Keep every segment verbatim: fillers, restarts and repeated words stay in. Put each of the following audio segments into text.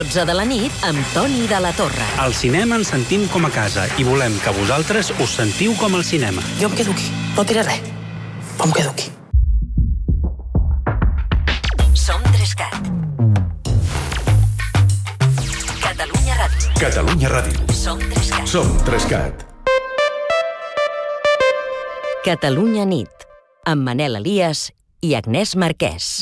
dotze de la nit amb Toni de la Torre. Al cinema ens sentim com a casa i volem que vosaltres us sentiu com al cinema. Jo em quedo aquí, no diré res, però em quedo aquí. Som Trescat. Catalunya Ràdio. Catalunya Ràdio. Som Trescat. Som Trescat. Catalunya nit, amb Manel Elias i Agnès Marquès.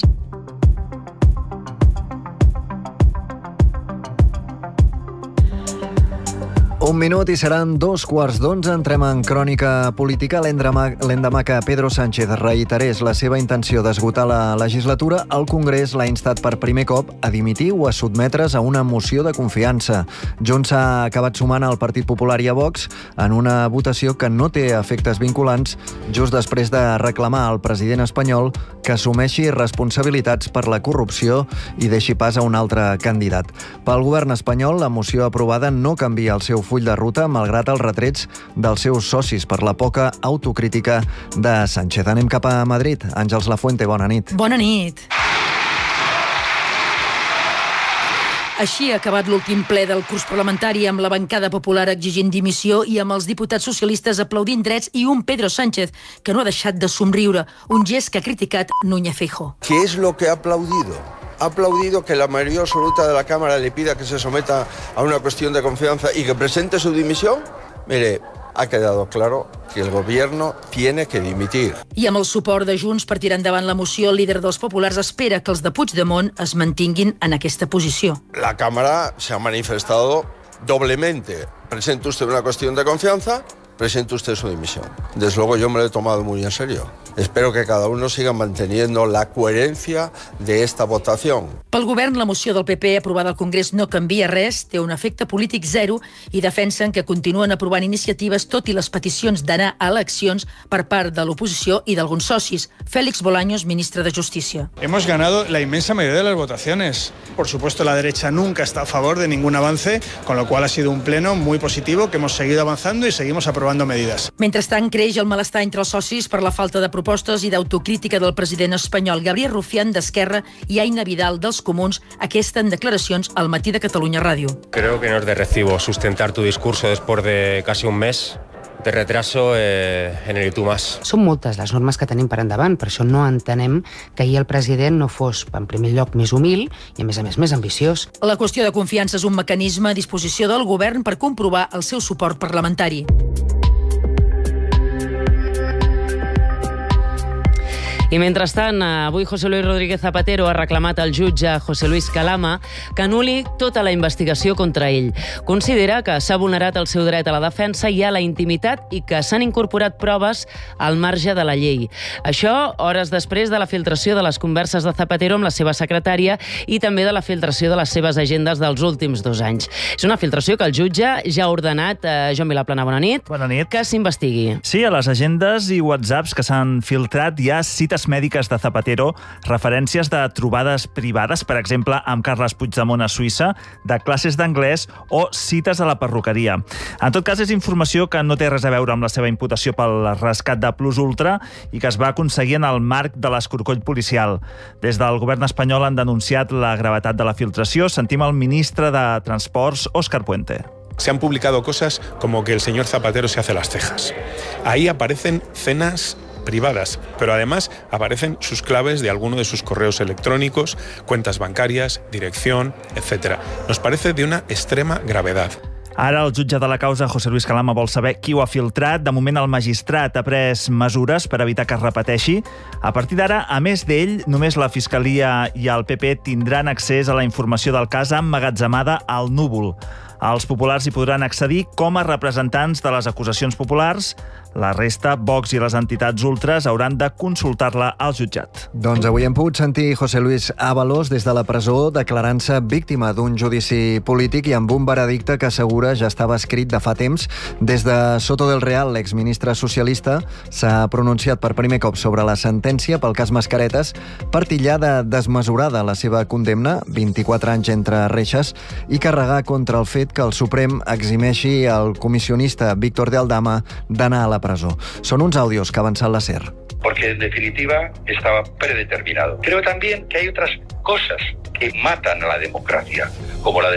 Un minut i seran dos quarts d'onze. Entrem en crònica política. L'endemà que Pedro Sánchez reiterés la seva intenció d'esgotar la legislatura, el Congrés l'ha instat per primer cop a dimitir o a sotmetre's a una moció de confiança. Junts s'ha acabat sumant al Partit Popular i a Vox en una votació que no té efectes vinculants, just després de reclamar al president espanyol que assumeixi responsabilitats per la corrupció i deixi pas a un altre candidat. Pel govern espanyol, la moció aprovada no canvia el seu full de ruta, malgrat els retrets dels seus socis per la poca autocrítica de Sánchez. Anem cap a Madrid. Àngels Lafuente, bona nit. Bona nit. Així ha acabat l'últim ple del curs parlamentari, amb la bancada popular exigint dimissió i amb els diputats socialistes aplaudint drets i un Pedro Sánchez que no ha deixat de somriure, un gest que ha criticat Núñez Feijóo. ¿Qué es lo que ha aplaudido? Ha aplaudido que la mayoría absoluta de la Cámara le pida que se someta a una cuestión de confianza y que presente su dimisión. Mire, ha quedado claro que el gobierno tiene que dimitir. I amb el suport de Junts per tirar endavant la moció, el líder dels populars espera que els de Puigdemont es mantinguin en aquesta posició. La Cámara se ha manifestado doblemente. Presente usted una cuestión de confianza, presente usted su dimisión. Desde luego yo me lo he tomado muy en serio. Espero que cada uno siga manteniendo la coherencia de esta votación. Pel govern, la moció del P P aprovada al Congrés no canvia res, té un efecte polític zero i defensen que continuen aprovant iniciatives tot i les peticions d'anar a eleccions per part de l'oposició i d'alguns socis. Félix Bolaños, ministre de Justícia. Hemos ganado la inmensa mayoría de las votaciones. Por supuesto, la derecha nunca está a favor de ningún avance, con lo cual ha sido un pleno muy positivo que hemos seguido avanzando y seguimos aprobando medidas. Mentrestant, creix el malestar entre els socis per la falta de propostes i d'autocrítica del president espanyol. Gabriel Rufián, d'Esquerra, i Aina Vidal, dels Comuns, aquesta en declaracions al Matí de Catalunya Ràdio. Creo que no es de recibo sustentar tu discurso después de casi un mes de retraso eh, en el I tú Más. Són moltes les normes que tenim per endavant, per això no entenem que ahir el president no fos, en primer lloc, més humil i, a més a més, més ambiciós. La qüestió de confiança és un mecanisme a disposició del govern per comprovar el seu suport parlamentari. I mentrestant, avui José Luis Rodríguez Zapatero ha reclamat al jutge José Luis Calama que anul·li tota la investigació contra ell. Considera que s'ha vulnerat el seu dret a la defensa i a la intimitat i que s'han incorporat proves al marge de la llei. Això hores després de la filtració de les converses de Zapatero amb la seva secretària i també de la filtració de les seves agendes dels últims dos anys. És una filtració que el jutge ja ha ordenat, eh, Joan Vilaplana, bona nit, bona nit, que s'investigui. Sí, a les agendes i whatsapps que s'han filtrat hi ha cites mèdiques de Zapatero, referències de trobades privades, per exemple, amb Carles Puigdemont a Suïssa, de classes d'anglès o cites a la perruqueria. En tot cas, és informació que no té res a veure amb la seva imputació pel rescat de Plus Ultra i que es va aconseguir en el marc de l'escorcoll policial. Des del govern espanyol han denunciat la gravetat de la filtració. Sentim el ministre de Transports, Óscar Puente. Se han publicado cosas como que el señor Zapatero se hace las cejas. Ahí aparecen cenas privadas, pero además aparecen sus claves de alguno de sus correos electrónicos, cuentas bancarias, dirección, etcétera. Nos parece de una extrema gravedad. Ara el jutge de la causa, José Luis Calama, vol saber qui ho ha filtrat. De moment, el magistrat ha pres mesures per evitar que es repeteixi. A partir d'ara, a més d'ell, només la Fiscalia i el P P tindran accés a la informació del cas emmagatzemada al núvol. Els populars hi podran accedir com a representants de les acusacions populars. La resta, Vox i les entitats ultres, hauran de consultar-la al jutjat. Doncs avui hem pogut sentir José Luis Ábalos des de la presó declarant-se víctima d'un judici polític i amb un veredicte que assegura ja estava escrit de fa temps. Des de Soto del Real, l'exministre socialista, s'ha pronunciat per primer cop sobre la sentència pel cas Mascaretes per titllar de desmesurada la seva condemna, vint-i-quatre anys entre reixes, i carregar contra el fet fet que el Suprem eximeixi el comissionista Víctor de Aldama d'anar a la presó. Són uns àudios que ha avançat la SER. Porque en definitiva estaba predeterminado. Creo también que hay otras cosas que matan a la democracia, como la